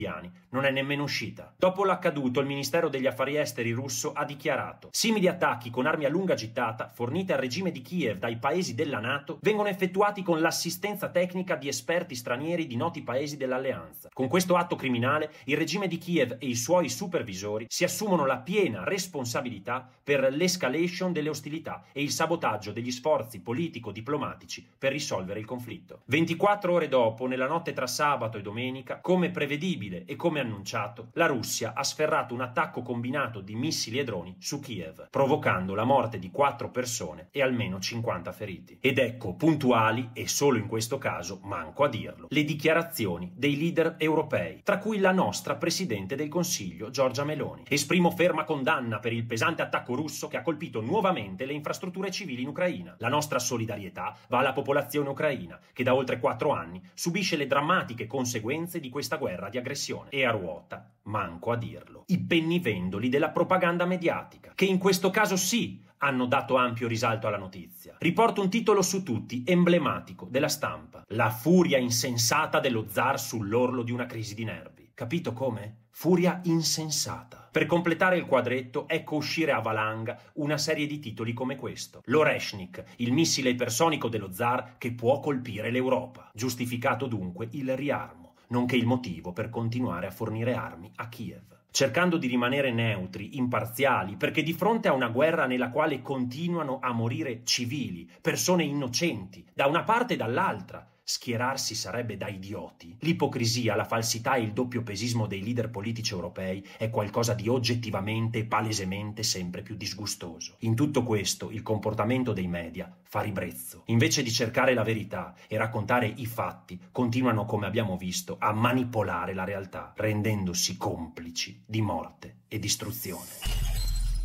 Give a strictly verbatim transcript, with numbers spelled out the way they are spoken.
non è nemmeno uscita. Dopo l'accaduto, il Ministero degli Affari Esteri russo ha dichiarato: simili attacchi con armi a lunga gittata fornite al regime di Kiev dai paesi della NATO vengono effettuati con l'assistenza tecnica di esperti stranieri di noti paesi dell'alleanza. Con questo atto criminale il regime di Kiev e i suoi supervisori si assumono la piena responsabilità per l'escalation delle ostilità e il sabotaggio degli sforzi politico-diplomatici per risolvere il conflitto. ventiquattro ore dopo, nella notte tra sabato e domenica, come prevedibile e come annunciato, la Russia ha sferrato un attacco combinato di missili e droni su Kiev, provocando la morte di quattro persone e almeno cinquanta feriti. Ed ecco puntuali, e solo in questo caso manco a dirlo, le dichiarazioni dei leader europei, tra cui la nostra Presidente del Consiglio Giorgia Meloni. Esprimo ferma condanna per il pesante attacco russo che ha colpito nuovamente le infrastrutture civili in Ucraina. La nostra solidarietà va alla popolazione ucraina, che da oltre quattro anni subisce le drammatiche conseguenze di questa guerra di aggressione. E a ruota, manco a dirlo, i pennivendoli della propaganda mediatica, che in questo caso sì hanno dato ampio risalto alla notizia. Riporto un titolo su tutti, emblematico, della Stampa: la furia insensata dello zar sull'orlo di una crisi di nervi. Capito come? Furia insensata. Per completare il quadretto, ecco uscire a valanga una serie di titoli come questo: l'Oreshnik, il missile ipersonico dello zar che può colpire l'Europa. Giustificato dunque il riarmo, nonché il motivo per continuare a fornire armi a Kiev. Cercando di rimanere neutri, imparziali, perché di fronte a una guerra nella quale continuano a morire civili, persone innocenti, da una parte e dall'altra, schierarsi sarebbe da idioti. L'ipocrisia, la falsità e il doppiopesismo dei leader politici europei è qualcosa di oggettivamente e palesemente sempre più disgustoso. In tutto questo, il comportamento dei media fa ribrezzo. Invece di cercare la verità e raccontare i fatti, continuano, come abbiamo visto, a manipolare la realtà, rendendosi complici di morte e distruzione.